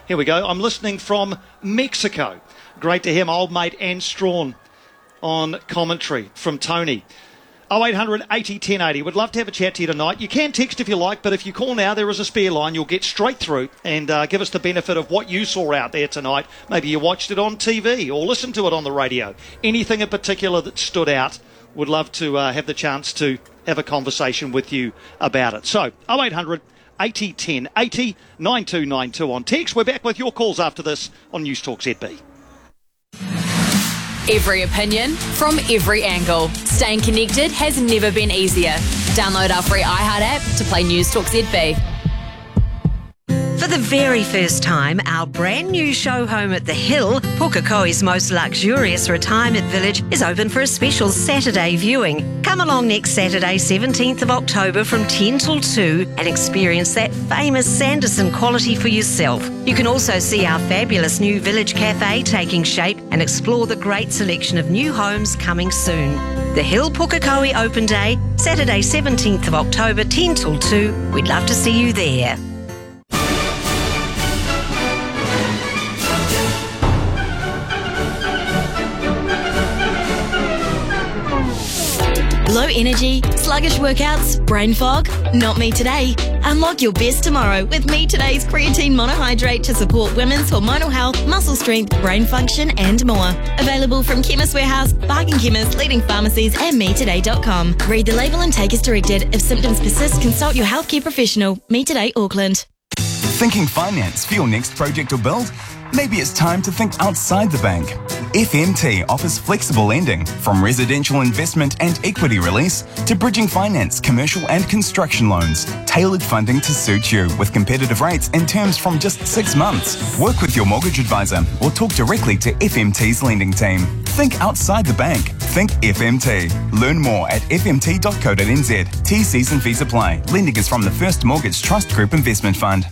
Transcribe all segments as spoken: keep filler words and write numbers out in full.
Here we go. I'm listening from Mexico. Great to hear my old mate Anne Strawn on commentary from Tony. oh eight hundred eighty ten eighty. Would love to have a chat to you tonight. You can text if you like, but if you call now, there is a spare line. You'll get straight through and uh, give us the benefit of what you saw out there tonight. Maybe you watched it on T V or listened to it on the radio. Anything in particular that stood out, would love to uh, have the chance to have a conversation with you about it. So, oh eight hundred eighty ten eighty, nine two nine two on text. We're back with your calls after this on News Talk Z B. Every opinion from every angle. Staying connected has never been easier. Download our free iHeart app to play News Talk Z B. For the very first time, our brand new show home at the Hill, Pukekohe's most luxurious retirement village, is open for a special Saturday viewing. Come along next Saturday, seventeenth of October from ten till two and experience that famous Sanderson quality for yourself. You can also see our fabulous new village cafe taking shape and explore the great selection of new homes coming soon. The Hill Pukekohe Open Day, Saturday seventeenth of October, ten till two. We'd love to see you there. Low energy, sluggish workouts, brain fog? Not me today. Unlock your best tomorrow with Me Today's creatine monohydrate to support women's hormonal health, muscle strength, brain function and more. Available from Chemist Warehouse, Bargain Chemist, leading pharmacies and me today dot com. Read the label and take as directed. If symptoms persist, consult your healthcare professional. Me Today Auckland. Thinking finance for your next project or build? Maybe it's time to think outside the bank. F M T offers flexible lending, from residential investment and equity release to bridging finance, commercial and construction loans. Tailored funding to suit you with competitive rates and terms from just six months. Work with your mortgage advisor or talk directly to F M T's lending team. Think outside the bank. Think F M T. Learn more at f m t dot co dot n z. T Cs and fees apply. Lending is from the First Mortgage Trust Group Investment Fund.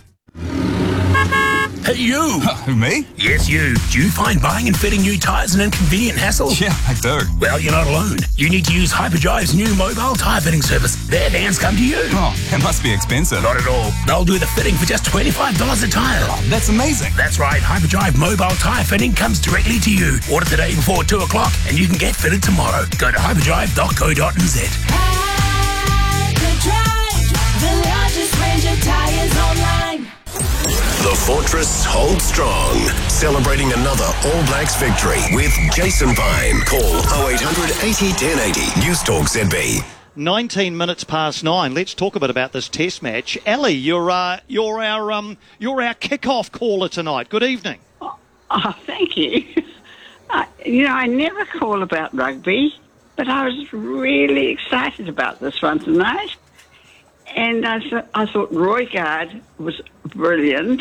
Hey, you! Who, me? Yes, you. Do you find buying and fitting new tyres an inconvenient hassle? Yeah, I do. Well, you're not alone. You need to use Hyperdrive's new mobile tyre fitting service. Their vans come to you. Oh, it must be expensive. Not at all. They'll do the fitting for just twenty-five dollars a tyre. Oh, that's amazing. That's right. Hyperdrive mobile tyre fitting comes directly to you. Order today before two o'clock and you can get fitted tomorrow. Go to hyperdrive dot co dot n z. Hyperdrive, the largest range of tyres online. The Fortress holds strong, celebrating another All Blacks victory with Jason Pine. Call oh eight hundred eighty ten eighty. News Talk Z B. nineteen minutes past nine. Let's talk a bit about this Test match. Ali, you're uh, you're our um, you're our kick-off caller tonight. Good evening. Oh, oh thank you. Uh, you know, I never call about rugby, but I was really excited about this one tonight. And I, th- I thought Roygaard was brilliant,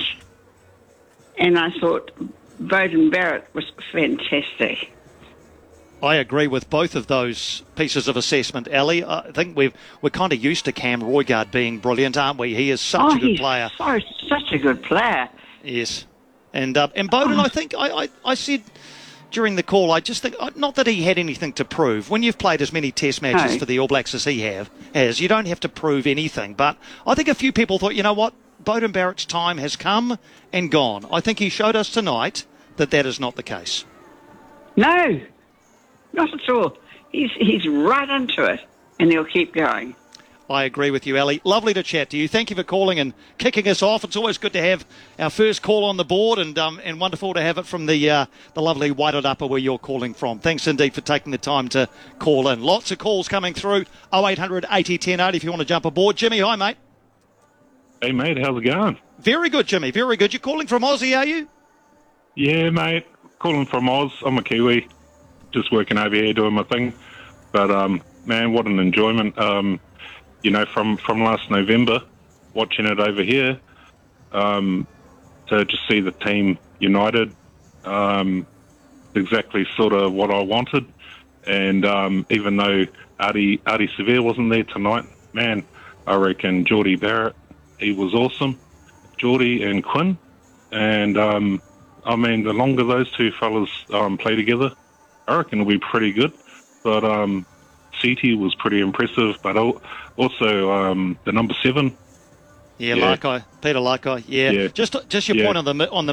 and I thought Beauden Barrett was fantastic. I agree with both of those pieces of assessment, Ali. I think we've, we're kind of used to Cam Roygaard being brilliant, aren't we? He is such oh, a good he's player. So, such a good player. Yes. And uh, and Beauden, oh. I think, I, I, I said during the call, I just think, not that he had anything to prove. When you've played as many Test matches no. for the All Blacks as he have, has, you don't have to prove anything. But I think a few people thought, you know what, Beauden Barrett's time has come and gone. I think he showed us tonight that that is not the case. No, not at all. He's he's right onto it, and he'll keep going. I agree with you, Ali. Lovely to chat to you. Thank you for calling and kicking us off. It's always good to have our first call on the board, and um, and wonderful to have it from the uh, the lovely Wairarapa where you're calling from. Thanks indeed for taking the time to call in. Lots of calls coming through. oh eight hundred eighty ten eighty if you want to jump aboard. Jimmy, hi, mate. Hey, mate. How's it going? Very good, Jimmy. Very good. You're calling from Aussie, are you? Yeah, mate. Calling from Oz. I'm a Kiwi. Just working over here doing my thing. But, um, man, what an enjoyment. Um, you know, from, from last November, watching it over here, um, to just see the team united, um, exactly sort of what I wanted. And um, even though Artie, Artie Severe wasn't there tonight, man, I reckon Geordie Barrett, he was awesome. Geordie and Quinn. And, um, I mean, the longer those two fellas um, play together, I reckon it'll be pretty good. But um, C T was pretty impressive, but also um, the number seven. Yeah, yeah. Larkai, Peter Larkai. Yeah. yeah, just just your yeah. point on the on the